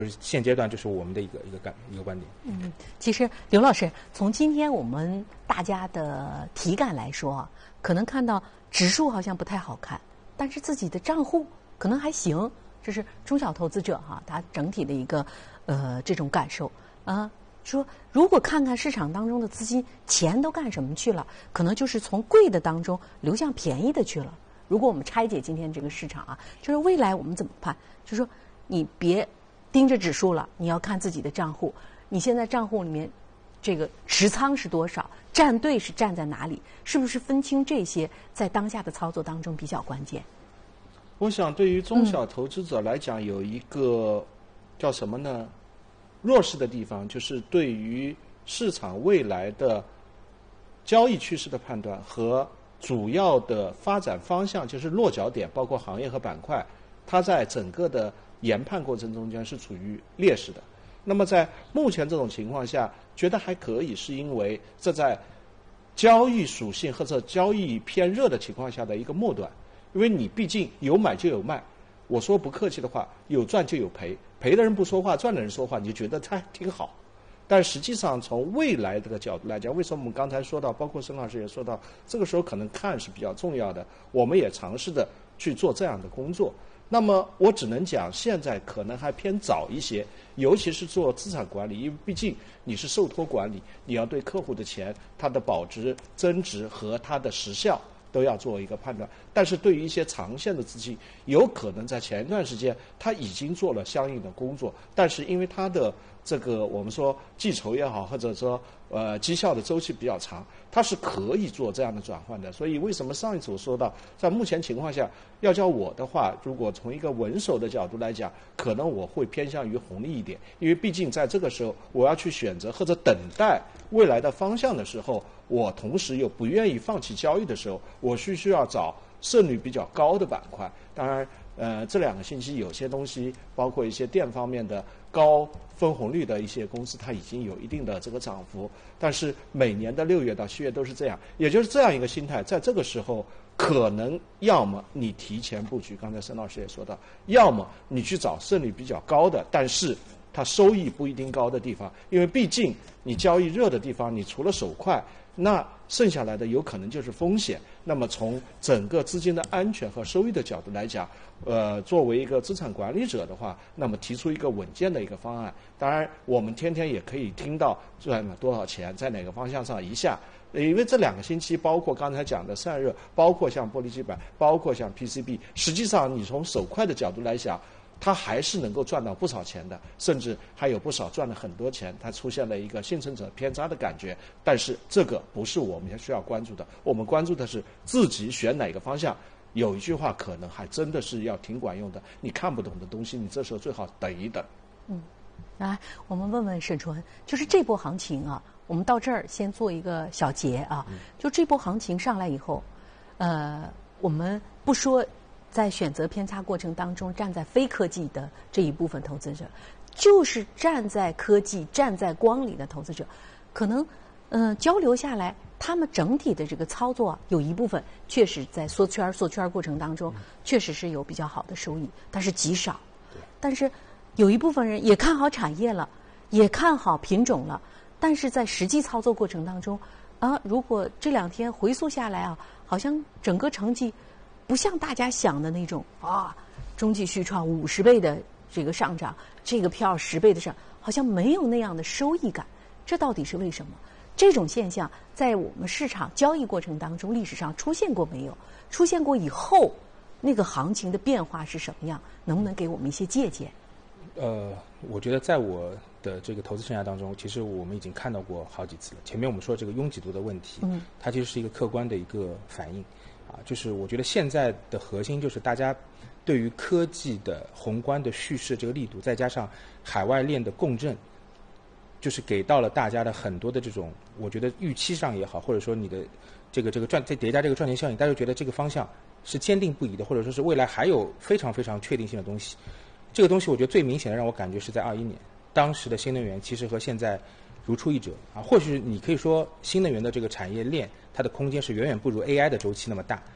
就是现阶段这是我们的一个观点。 其实刘老师，从今天我们大家的体感来说啊，可能看到指数好像不太好看，但是自己的账户可能还行，这是中小投资者哈，他整体的一个这种感受啊。说如果看看市场当中的资金钱都干什么去了，可能就是从贵的当中流向便宜的去了。如果我们拆解今天这个市场啊，就是未来我们怎么办？就是说你别盯着指数了，你要看自己的账户。你现在账户里面这个持仓是多少，站队是站在哪里，是不是分清这些，在当下的操作当中比较关键？ 我想对于中小投资者来讲，有一个叫什么呢？弱势的地方就是对于市场未来的交易趋势的判断和主要的发展方向，就是落脚点，包括行业和板块，它在整个的研判过程中间是处于劣势的。那么在目前这种情况下，觉得还可以，是因为这在交易属性或者交易偏热的情况下的一个末端，因为你毕竟有买就有卖。我说不客气的话，有赚就有赔，赔的人不说话，赚的人说话，你就觉得他挺好。但实际上从未来这个角度来讲，为什么我们刚才说到，包括沈老师也说到，这个时候可能看是比较重要的，我们也尝试着去做这样的工作。那么我只能讲，现在可能还偏早一些，尤其是做资产管理，因为毕竟你是受托管理，你要对客户的钱、它的保值、增值和它的时效都要做一个判断。但是对于一些长线的资金，有可能在前一段时间它已经做了相应的工作，但是因为它的这个我们说计酬也好，或者说绩效的周期比较长，它是可以做这样的转换的。所以为什么上一次我说到，在目前情况下，要叫我的话，如果从一个稳守的角度来讲，可能我会偏向于红利一点，因为毕竟在这个时候我要去选择或者等待未来的方向的时候，我同时又不愿意放弃交易的时候，我需要找胜率比较高的板块。当然这2个星期有些东西，包括一些电方面的高分红率的一些公司，它已经有一定的这个涨幅，但是每年的6月到7月都是这样，也就是这样一个心态，在这个时候可能要么你提前布局，刚才沈老师也说到，要么你去找胜率比较高的，但是它收益不一定高的地方，因为毕竟你交易热的地方，你除了手快，那剩下来的有可能就是风险。那么从整个资金的安全和收益的角度来讲，作为一个资产管理者的话，那么提出一个稳健的一个方案。当然我们天天也可以听到赚了多少钱，在哪个方向上一下，因为这2个星期包括刚才讲的散热，包括像玻璃基板，包括像 PCB， 实际上你从手快的角度来讲，它还是能够赚到不少钱的，甚至还有不少赚了很多钱，它出现了一个幸存者偏差的感觉。但是这个不是我们需要关注的，我们关注的是自己选哪个方向。有一句话可能还真的是要挺管用的，你看不懂的东西，你这时候最好等一等。 来，我们问问沈纯，就是这波行情啊，我们到这儿先做一个小结啊。就这波行情上来以后，我们不说在选择偏差过程当中站在非科技的这一部分投资者，就是站在科技、站在光里的投资者，可能交流下来，他们整体的这个操作有一部分确实在缩圈过程当中，确实是有比较好的收益，但是极少。但是有一部分人也看好产业了，也看好品种了，但是在实际操作过程当中如果这2天回溯下来好像整个成绩不像大家想的那种中继续创50倍的这个上涨，这个票10倍的上，好像没有那样的收益感。这到底是为什么？这种现象在我们市场交易过程当中历史上出现过没有？出现过以后那个行情的变化是什么样？能不能给我们一些借鉴？ 我觉得在我的这个投资生涯当中，其实我们已经看到过好几次了。前面我们说这个拥挤度的问题，它其实是一个客观的一个反应就是我觉得现在的核心就是大家对于科技的宏观的叙事这个力度，再加上海外链的共振，就是给到了大家的很多的这种，我觉得预期上也好，或者说你的这个再叠加这个赚钱效应，大家就觉得这个方向是坚定不移的，或者说是未来还有非常非常确定性的东西。这个东西我觉得最明显的让我感觉是在21年，当时的新能源其实和现在如出一辙或许你可以说新能源的这个产业链它的空间是远远不如 AI 的周期那么大，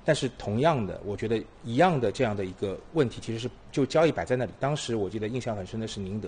但是同样的，我觉得一样的这样的一个问题，其实是就交易摆在那里。当时我记得印象很深的是宁德，